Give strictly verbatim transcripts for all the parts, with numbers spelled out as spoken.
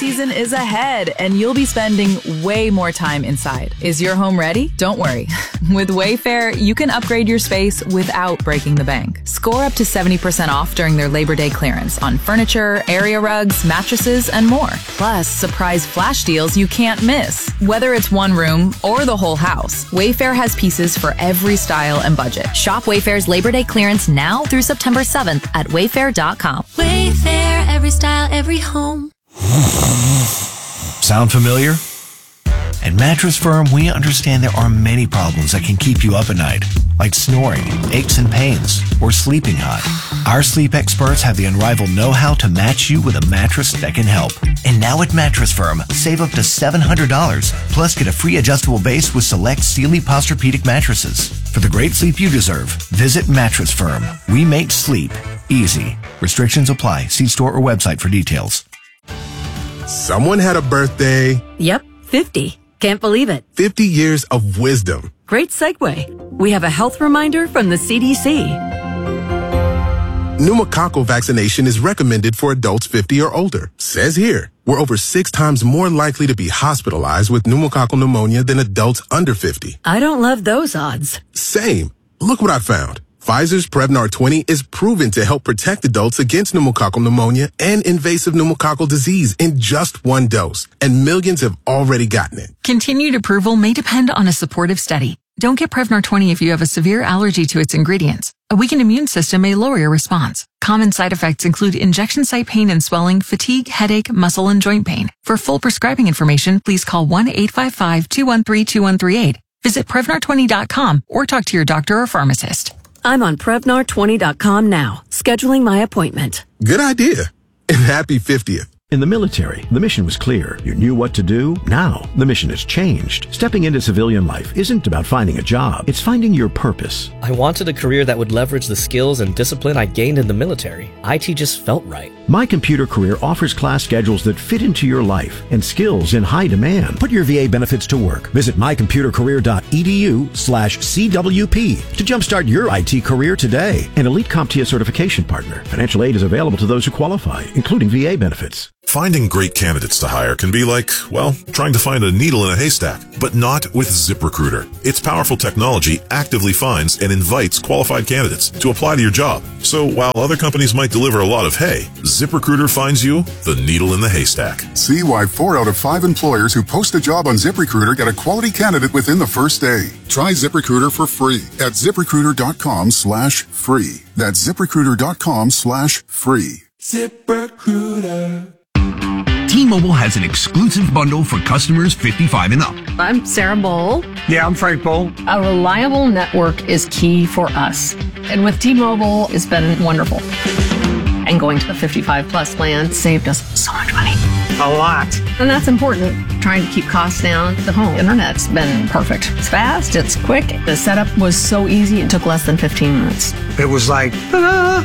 season is ahead, and you'll be spending way more time inside. Is your home ready? Don't worry. With Wayfair, you can upgrade your space without breaking the bank. Score up to seventy percent off during their Labor Day clearance on furniture, area rugs, mattresses, and more. Plus, surprise flash deals you can't miss. Whether it's one room or the whole house, Wayfair has pieces for every style and budget. Shop Wayfair's Labor Day clearance now through September seventh at wayfair dot com. Wayfair, every style, every home. Sound familiar? At Mattress Firm, we understand there are many problems that can keep you up at night, like snoring, aches and pains, or sleeping hot. Our sleep experts have the unrivaled know-how to match you with a mattress that can help. And now at Mattress Firm, save up to seven hundred dollars, plus get a free adjustable base with select Sealy Posturepedic mattresses. For the great sleep you deserve, visit Mattress Firm. We make sleep easy. Restrictions apply. See store or website for details. Someone had a birthday. Yep, fifty. Can't believe it. fifty years of wisdom. Great segue. We have a health reminder from the C D C. Pneumococcal vaccination is recommended for adults fifty or older. Says here, we're over six times more likely to be hospitalized with pneumococcal pneumonia than adults under fifty. I don't love those odds. Same. Look what I found. Pfizer's Prevnar twenty is proven to help protect adults against pneumococcal pneumonia and invasive pneumococcal disease in just one dose, and millions have already gotten it. Continued approval may depend on a supportive study. Don't get Prevnar twenty if you have a severe allergy to its ingredients. A weakened immune system may lower your response. Common side effects include injection site pain and swelling, fatigue, headache, muscle, and joint pain. For full prescribing information, please call one eight five five, two one three, two one three eight. Visit Prevnar twenty dot com or talk to your doctor or pharmacist. I'm on Prevnar twenty dot com now, scheduling my appointment. Good idea. And happy fiftieth. In the military, the mission was clear. You knew what to do. Now, the mission has changed. Stepping into civilian life isn't about finding a job. It's finding your purpose. I wanted a career that would leverage the skills and discipline I gained in the military. I T just felt right. My Computer Career offers class schedules that fit into your life and skills in high demand. Put your V A benefits to work. Visit my computer career dot e d u slash c w p to jumpstart your I T career today. An Elite CompTIA certification partner. Financial aid is available to those who qualify, including V A benefits. Finding great candidates to hire can be like, well, trying to find a needle in a haystack, but not with ZipRecruiter. Its powerful technology actively finds and invites qualified candidates to apply to your job. So while other companies might deliver a lot of hay, ZipRecruiter finds you the needle in the haystack. See why four out of five employers who post a job on ZipRecruiter get a quality candidate within the first day. Try ZipRecruiter for free at ZipRecruiter dot com slash free. That's ZipRecruiter dot com slash free. ZipRecruiter. T-Mobile has an exclusive bundle for customers fifty-five and up. I'm Sarah Bowl. Yeah, I'm Frank Bowl. A reliable network is key for us. And with T-Mobile, it's been wonderful. And going to the fifty-five plus plan saved us so much money. A lot. And that's important. Trying to keep costs down. The home internet's been perfect. It's fast, it's quick. The setup was so easy, it took less than fifteen minutes. It was like, ta-da!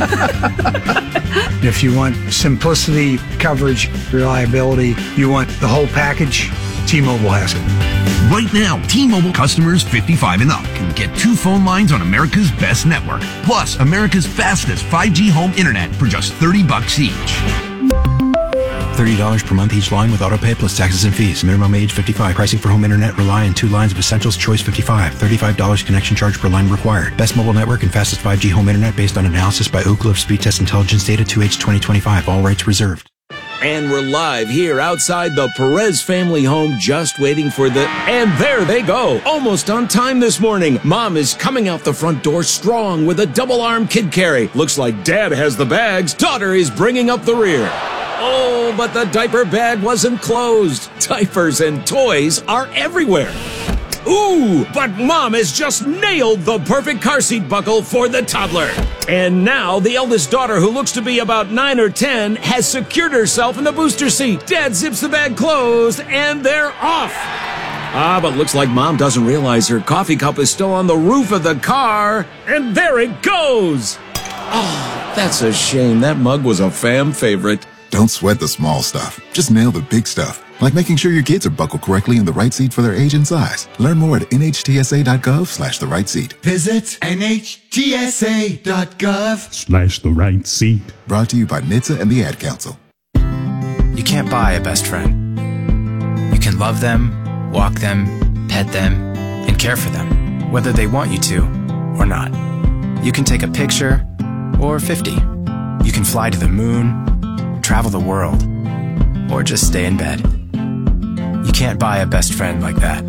If you want simplicity, coverage, reliability, you want the whole package, T-Mobile has it. Right now, T-Mobile customers fifty-five and up can get two phone lines on America's best network, plus America's fastest five G home internet for just thirty bucks each. thirty dollars per month each line with autopay plus taxes and fees. Minimum age fifty-five. Pricing for home internet rely on two lines of Essentials Choice fifty-five. thirty-five dollars connection charge per line required. Best mobile network and fastest five G home internet based on analysis by Ookla of Speed Test Intelligence Data two H twenty twenty-five. All rights reserved. And we're live here outside the Perez family home, just waiting for the... And there they go, almost on time this morning. Mom is coming out the front door strong with a double-arm kid carry. Looks like Dad has the bags. Daughter is bringing up the rear. Oh, but the diaper bag wasn't closed. Diapers and toys are everywhere. Ooh, but Mom has just nailed the perfect car seat buckle for the toddler. And now the eldest daughter, who looks to be about nine or ten, has secured herself in the booster seat. Dad zips the bag closed, and they're off. Ah, but looks like Mom doesn't realize her coffee cup is still on the roof of the car. And there it goes. Oh, that's a shame. That mug was a fam favorite. Don't sweat the small stuff. Just nail the big stuff. Like making sure your kids are buckled correctly in the right seat for their age and size. Learn more at N H T S A dot gov slash the right seat. Visit N H T S A dot gov slash the right seat. Brought to you by N H T S A and the Ad Council. You can't buy a best friend. You can love them, walk them, pet them, and care for them, whether they want you to or not. You can take a picture or fifty. You can fly to the moon, travel the world, or just stay in bed. You can't buy a best friend like that,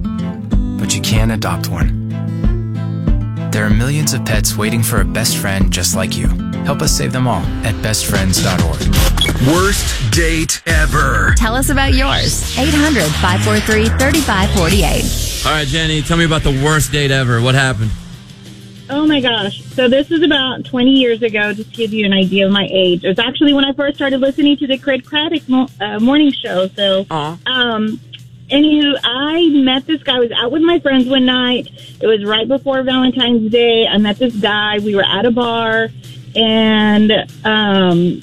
but you can adopt one. There are millions of pets waiting for a best friend just like you. Help us save them all at best friends dot org. Worst date ever. Tell us about yours. eight hundred, five four three, three five four eight. All right, Jenny, tell me about the worst date ever. What happened? Oh, my gosh. So this is about twenty years ago, just to give you an idea of my age. It was actually when I first started listening to the Craig Craddock mo- uh, morning show. So, um, anywho, I met this guy. I was out with my friends one night. It was right before Valentine's Day. I met this guy. We were at a bar, and um,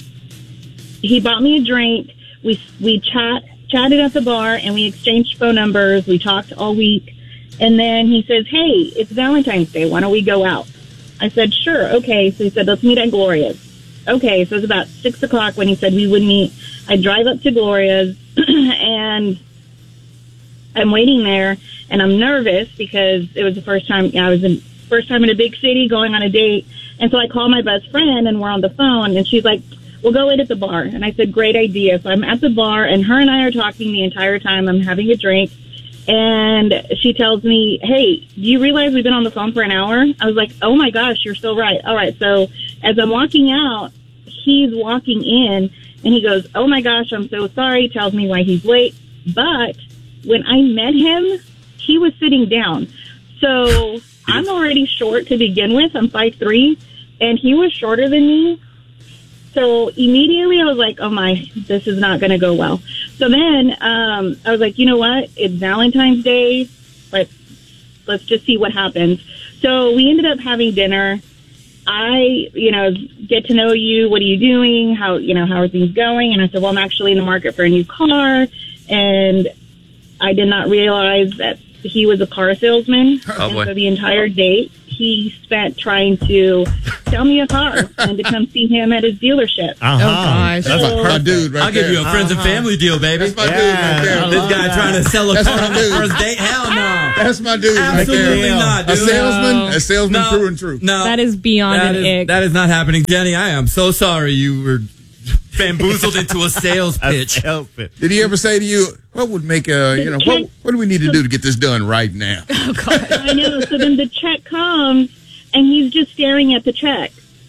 he bought me a drink. We we chat chatted at the bar, and we exchanged phone numbers. We talked all week. And then he says, hey, it's Valentine's Day. Why don't we go out? I said, sure. Okay. So he said, let's meet at Gloria's. Okay. So it was about six o'clock when he said we would meet. I drive up to Gloria's and I'm waiting there and I'm nervous because it was the first time, you know, I was in first time in a big city going on a date. And so I call my best friend and we're on the phone and she's like, we'll go wait at the bar. And I said, great idea. So I'm at the bar and her and I are talking the entire time. I'm having a drink. And she tells me, hey, do you realize we've been on the phone for an hour? I was like, oh, my gosh, you're so right. All right. So as I'm walking out, he's walking in and he goes, oh, my gosh, I'm so sorry. Tells me why he's late. But when I met him, he was sitting down. So I'm already short to begin with. I'm five three, and he was shorter than me. So immediately I was like, oh, my, this is not going to go well. So then um, I was like, you know what? It's Valentine's Day. Let's, let's just see what happens. So we ended up having dinner. I, you know, get to know you. What are you doing? How, you know, how are things going? And I said, well, I'm actually in the market for a new car. And I did not realize that he was a car salesman. Oh, and boy. so the entire date he spent trying to sell me a car and to come see him at his dealership. Uh-huh. Oh, gosh. That's So- my dude right I'll give you a friends and family deal, baby. That's my dude right there. This guy trying to sell a That's car my on the dude. first date? Hell no. That's my dude right there. Absolutely not, dude. A salesman, No. a salesman No. through and through. No. That is beyond That an is, ick. that is not happening. Jenny, I am so sorry you were bamboozled into a sales pitch. Did he ever say to you, what would make a, you know, what, what do we need to do to get this done right now? I know. So then the check comes, and he's just staring at the check.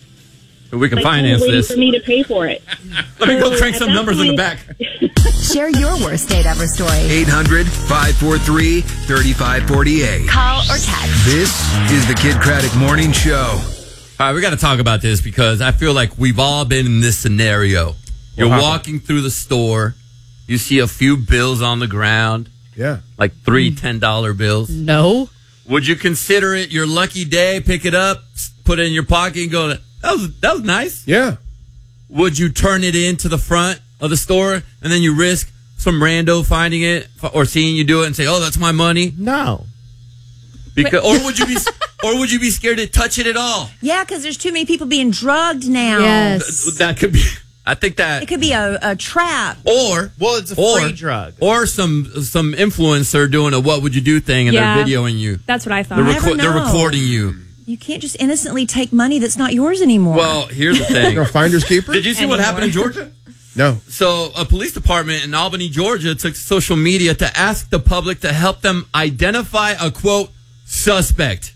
We can like, finance waiting this. for me to pay for it. Let me go So crank at some that numbers in the point- back. Share your worst date ever story. eight hundred, five four three, three five four eight. Call or text. This is the Kid Craddock Morning Show. All right, we got to talk about this because I feel like we've all been in this scenario. You're happened? walking through the store, you see a few bills on the ground, Yeah. like three ten dollar bills. No. Would you consider it your lucky day, pick it up, s- put it in your pocket, and go, that was, that was nice? Yeah. Would you turn it into the front of the store and then you risk some rando finding it f- or seeing you do it and say, oh, that's my money? No. Because, or would you be, or would you be scared to touch it at all? Yeah, because there's too many people being drugged now. Th- That could be. I think that. It could be a, a trap. Or well, it's a or, free drug. Or some some influencer doing a "What would you do" thing and Yeah. they're videoing you. That's what I thought. They're, Never reco- they're know. recording you. You can't just innocently take money that's not yours anymore. Well, here's the thing. You're a finder's keeper? Did you see what happened in Georgia? No. So, a police department in Albany, Georgia, took to social media to ask the public to help them identify a quote suspect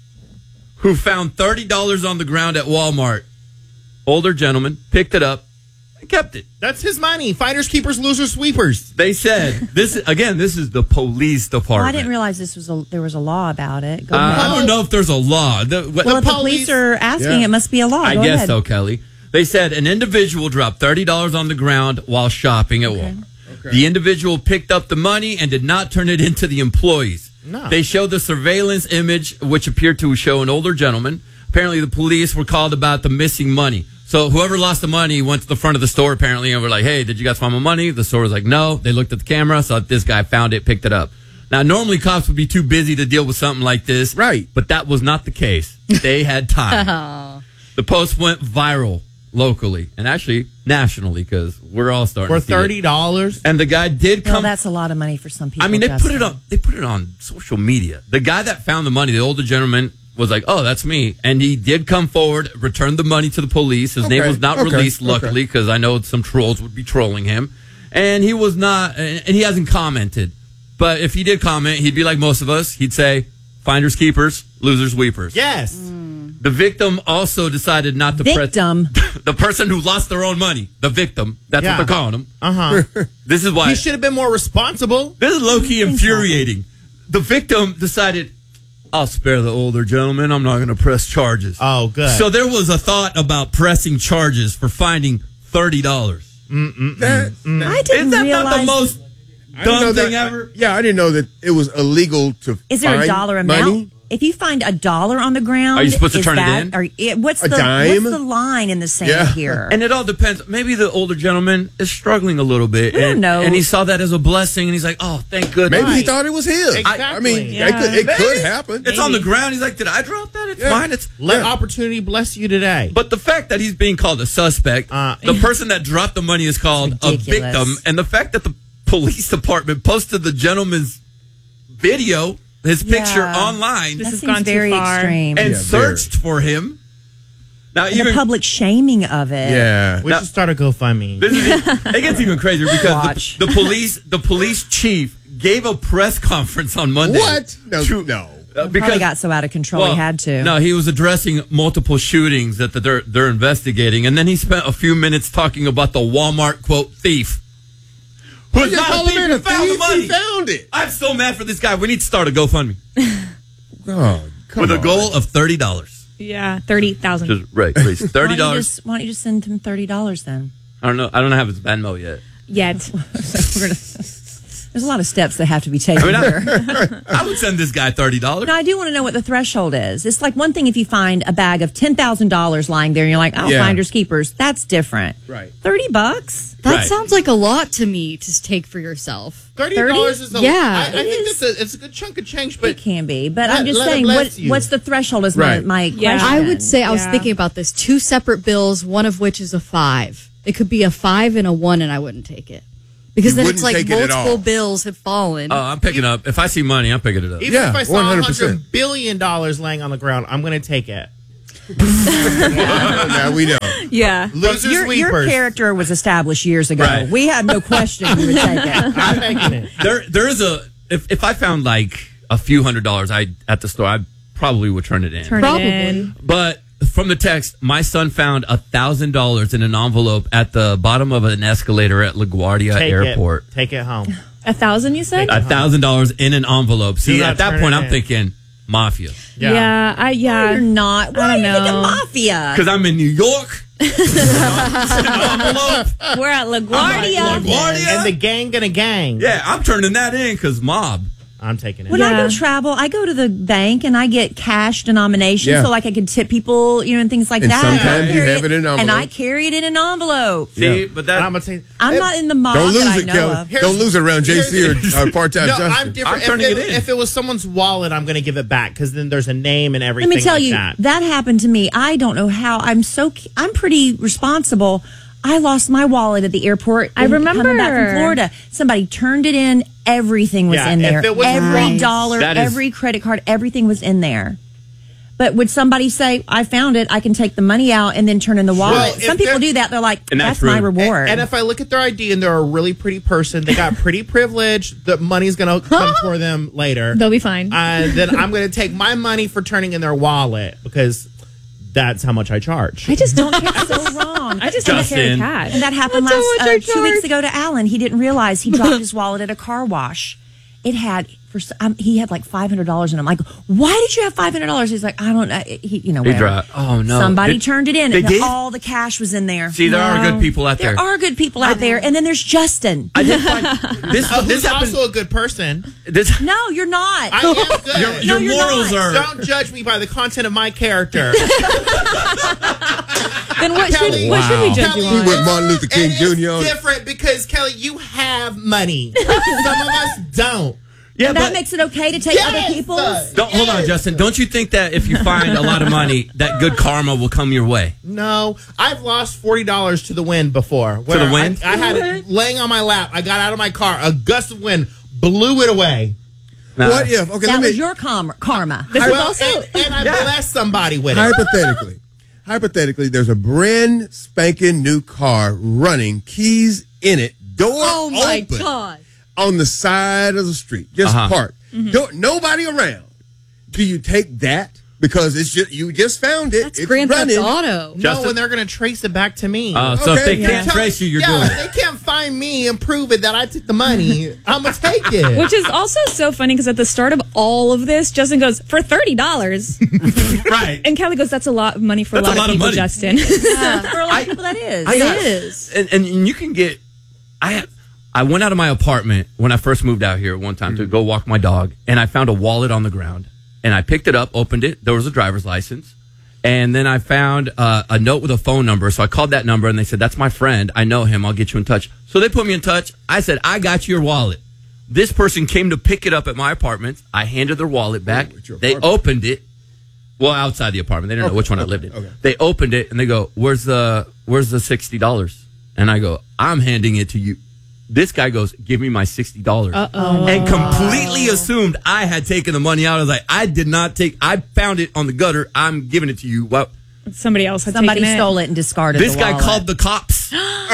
who found thirty dollars on the ground at Walmart. Older gentleman picked it up and kept it. That's his money. Finders, keepers, losers, sweepers. They said this again. This is the police Well, department. I didn't realize this was a, there was a law about it. Go Uh, ahead. I don't know if there's a law. The, what- well, if the police are asking, Yeah. it must be a law. I Go guess ahead. so, Kelly. They said an individual dropped thirty dollars on the ground while shopping at Walmart. The individual picked up the money and did not turn it into the employees. No. They showed the surveillance image, which appeared to show an older gentleman. Apparently, the police were called about the missing money. So whoever lost the money went to the front of the store, apparently, and were like, hey, did you guys find my money? The store was like, no. They looked at the camera, saw that this guy found it, picked it up. Now, normally cops would be too busy to deal with something like this. Right. But that was not the case. They had time. The post went viral. locally and actually nationally because we're all starting For to see thirty it. dollars. And the guy did Well, come. that's a lot of money for some people. I mean, they put Justin. it on. They put it on social media. The guy that found the money, the older gentleman, was like, "Oh, that's me," and he did come forward, returned the money to the police. His Okay, name was not okay, released, okay. luckily, because I know some trolls would be trolling him, and he was not, and he hasn't commented. But if he did comment, he'd be like most of us. He'd say, "Finders keepers, losers weepers." Yes. The victim also decided not to Victim. press the person who lost their own money. The victim. That's Yeah. what they're calling him. Uh huh. This is why He should have been more responsible. this is low key infuriating. The victim decided, I'll spare the older gentleman. I'm not going to press charges. Oh, good. So there was a thought about pressing charges for finding thirty dollars. That- I didn't Is that realize. not the most I didn't know dumb thing that- ever? Yeah, I didn't know that it was illegal to. Is there a find dollar amount? money? If you find a dollar on the ground, Are you supposed to is turn it that, in? Are, it, what's A the dime? what's the line in the sand Yeah. here? And it all depends. Maybe the older gentleman is struggling a little bit. We don't and, know. and he saw that as a blessing, and he's like, oh, thank goodness. Maybe he Right. thought it was his. Exactly. I mean, Yeah. it could, it could Maybe. happen. It's on the Maybe. ground. He's like, did I drop that? It's Yeah. fine. It's Let Yeah. opportunity bless you today. But the fact that he's being called a suspect, Uh, the person that dropped the money is called a ridiculous. victim, and the fact that the police department posted the gentleman's video, his picture Yeah. online, that has seems gone too very far. extreme. and Yeah, searched for him. Now, And even the public shaming of it. Yeah. we Now- should start a GoFundMe. this is, it gets even crazier because Watch. the, the police, the police chief, gave a press conference on Monday. What? No, to- no. uh, Probably got so out of control well, he had to. No, he was addressing multiple shootings that the, they're, they're investigating, and then he spent a few minutes talking about the Walmart quote thief. Who's You not call a him thief in who a found the thief? money. He found it. I'm so mad for this guy. We need to start a GoFundMe Oh, come with on. a goal of thirty dollars. Yeah, thirty thousand. Just right, raise why thirty don't, you dollars. just, why don't you just send him thirty dollars then? I don't know. I don't have his Venmo yet. Yet. We're gonna, there's a lot of steps that have to be taken I mean, here. I, I would send this guy thirty dollars. No, I do want to know what the threshold is. It's like one thing if you find a bag of ten thousand dollars lying there and you're like, oh, Yeah. finders keepers. That's different. Right. thirty bucks? That Right. sounds like a lot to me to take for yourself. Thirty dollars is a Yeah. I, I It think is. that's a, it's a good chunk of change, but It can be. But Let- I'm just let it saying, bless what, you. what's the threshold is Right. my, my Yeah. question. I would say I was Yeah. thinking about this. Two separate bills, one of which is a five. It could be a five and a one, and I wouldn't take it. Because You then it's wouldn't like take it at multiple all. bills have fallen. Oh, I'm picking up. If I see money, I'm picking it up. even Yeah, if I saw one a hundred percent. hundred billion dollars laying on the ground, I'm going to take it. Now we know. Yeah. Losers, your, your weepers. character was established years ago. Right. We had no question you would take it. I'm taking it. There, there is a. If if I found like a few hundred dollars, I at the store, I probably would turn it in. Turn Probably. it in. But from the text, my son found a thousand dollars in an envelope at the bottom of an escalator at LaGuardia Take Airport. it. Take it home. A thousand, you said? A thousand dollars in an envelope. See, Do not at that turn point, it I'm in. thinking mafia Yeah. I yeah. You're not. Why I are don't you thinking know. mafia? because I'm in New York. envelope. We're at LaGuardia. LaGuardia. And the gang gonna gang. Yeah, I'm turning that in because mob. I'm taking it. When I Yeah. go travel, I go to the bank and I get cash denomination, Yeah. so like I can tip people, you know, and things like And that. sometimes I you carry have it in an and I envelope. carry it in an envelope. See, but that I'm gonna take. I'm not in the mob Don't that lose I it, know Kelly. of. Here's- Don't lose it around J C or, or part-time No, Justin. I'm different. I'm turning if, it in. if it was someone's wallet, I'm going to give it back because then there's a name and Let everything. me tell like you, that. that happened to me. I don't know how. I'm so I'm pretty responsible. I lost my wallet at the airport. I when coming back remember. from Florida. Somebody turned it in. Everything was Yeah, in if there. it was Every wrong- dollar, That is- every credit card, everything was in there. But would somebody say, "I found it. I can take the money out and then turn in the wallet"? Well, if Some people they're- do that. They're like, And "That's, that's my rude. reward." And, and if I look at their I D and they're a really pretty person, they got pretty privilege, the money's going to come for them later. They'll be fine. And then I'm going to take my money for turning in their wallet because that's how much I charge. I just don't care. It's so wrong. I just don't carry Justin. cash. And that happened That's how last much I uh, two weeks charge. ago to Alan. He didn't realize he dropped his wallet at a car wash. It had for s- um, he had like five hundred dollars in it. I'm like, why did you have five hundred dollars? He's like, I don't know. He, you know, He whatever. dropped. Oh no! Somebody Did- turned it in. They and did. all the cash was in there. See, there are good people out there. There are good people out there, and then there's Justin. I did find this. Oh, this who's happened. also a good person. This. No, you're not. I am good. Your, your No, you're morals not. are. Don't judge me by the content of my character. Then what Kelly, should what should we judge Kelly, you He on? went Martin Luther King And Junior it's on it. different because Kelly, you have money. Some of us don't. Yeah, and that but- makes it okay to take Yes! other people's. Don't, Hold on, Justin. Don't you think that if you find a lot of money, that good karma will come your way? No, I've lost forty dollars to the wind before. Where the wind? I, I had it laying on my lap. I got out of my car. A gust of wind blew it away. Nah. What if? Okay, that let me. was your karma. karma. Well, and, and I blessed somebody with it. Hypothetically, hypothetically, there's a brand spanking new car running, keys in it, door Oh my open, God. on the side of the street, just Uh-huh. parked. Don't- nobody around. Do you take that because it's just you just found it? That's it's Grand Theft running. Auto. No, Justin? and they're going to trace it back to me. Uh, so if Okay. they Yeah. can't trace you, you're yeah, doing if it. they can't find me and prove it that I took the money, I'm going to take it. Which is also so funny because at the start of all of this, Justin goes, for thirty dollars. Right. And Kelly goes, that's a lot of money for That's a a lot, lot of of people, money. Justin. Yeah, for a lot of people, that is. I got- It is. And, and you can get. I have, I went out of my apartment when I first moved out here one time to go walk my dog, and I found a wallet on the ground, and I picked it up, opened it. There was a driver's license, and then I found uh, a note with a phone number. So I called that number, and they said, "That's my friend. I know him. I'll get you in touch." So they put me in touch. I said, "I got your wallet." This person came to pick it up at my apartment. I handed their wallet back. Oh, it's your They apartment. opened it. Well, outside the apartment. They didn't know Okay, which one I okay, lived in. okay. They opened it and they go, "Where's the Where's the sixty dollars?" And I go, "I'm handing it to you." This guy goes, "Give me my sixty dollars." Uh-oh. And completely assumed I had taken the money out. I was like, "I did not take. I found it on the gutter. I'm giving it to you." Well, Somebody else had Somebody taken it. stole it and discarded this the guy wallet. called the cops.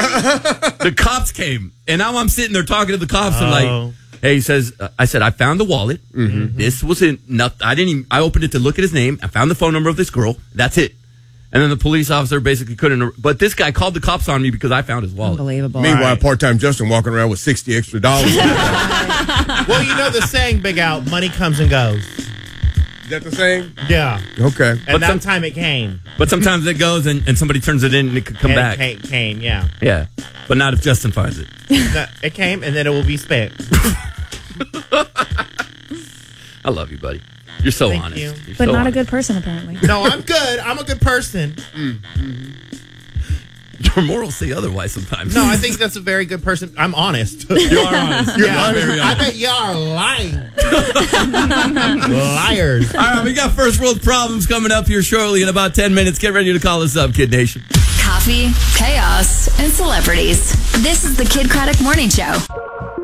The cops came, and now I'm sitting there talking to the cops and Oh. like, "Hey," he says, uh, "I said I found the wallet. This was in nothing. I didn't. Even, I opened it to look at his name. I found the phone number of this girl. That's it." And then the police officer basically couldn't. But this guy called the cops on me because I found his wallet. Unbelievable. Meanwhile, Right. part-time Justin walking around with sixty extra dollars. Is Well, you know the saying, Big Out, money comes and goes. that the same? Yeah. Okay. And But that some- time it came. But sometimes it goes and, and somebody turns it in and it could come And back. It came, came, yeah. Yeah, but not if Justin finds it. No, it came, and then it will be spent. I love you, buddy. You're so Thank honest. you. You're But so not a honest. good person, apparently. No, I'm good. I'm a good person. Your morals say otherwise sometimes. No, I think that's a very good person. I'm honest. You are honest. You're Yeah, very I honest. bet y'all are lying. Liars. All right, we got first world problems coming up here shortly in about ten minutes. Get ready to call us up, Kid Nation. Coffee, chaos, and celebrities. This is the Kid Craddock Morning Show.